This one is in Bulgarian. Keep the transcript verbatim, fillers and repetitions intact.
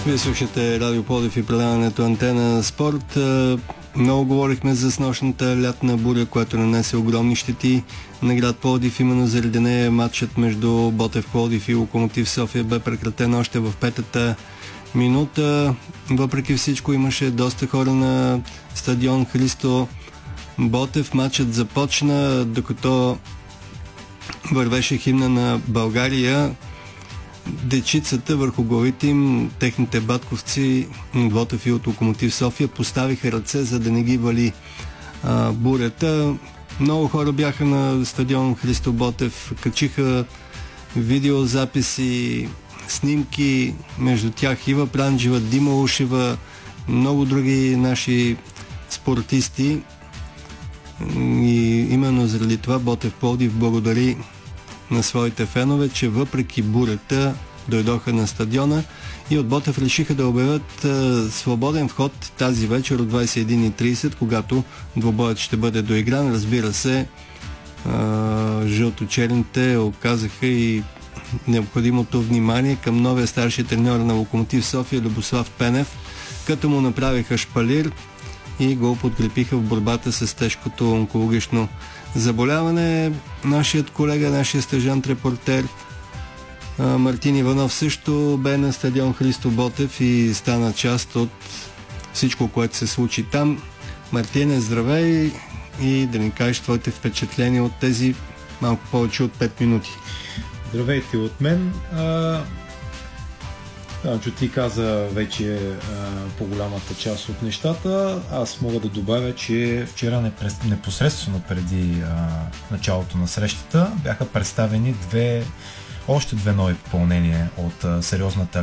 Вие слушате Радио Пловдив и предаването Антена Спорт. Много говорихме за снощната лятна буря, която нанесе огромни щети на град Пловдив. Именно заради нея матчът между Ботев Пловдив и Локомотив София бе прекратен още в петата минута. Въпреки всичко имаше доста хора на стадион Христо Ботев. Матчът започна, докато вървеше химна на България. Дечицата върху главите им, техните батковци от Ботев и от Локомотив София, поставиха ръце, за да не ги вали а, бурята. Много хора бяха на стадион Христо Ботев, качиха видеозаписи, снимки, между тях Ива Пранджева, Дима Ушева, много други наши спортисти. И именно заради това Ботев Пловдив благодари на своите фенове, че въпреки бурята дойдоха на стадиона и от Ботев решиха да обявят а, свободен вход тази вечер от двадесет и една и тридесет, когато двобоят ще бъде доигран. Разбира се, а, жълто-черните оказаха и необходимото внимание към новия старши треньор на Локомотив София Любослав Пенев, като му направиха шпалир и го подкрепиха в борбата с тежкото онкологично заболяване. Нашият колега, нашият стажант-репортер Мартин Иванов също бе на стадион Христо Ботев и стана част от всичко, което се случи там. Мартине, здравей и да ни кажеш твоите впечатления от тези малко повече от пет минути. Здравейте от мен. Значи ти каза вече а, по-голямата част от нещата. Аз мога да добавя, че вчера непосредствено преди а, началото на срещата бяха представени две, още две нови попълнения от а, сериозната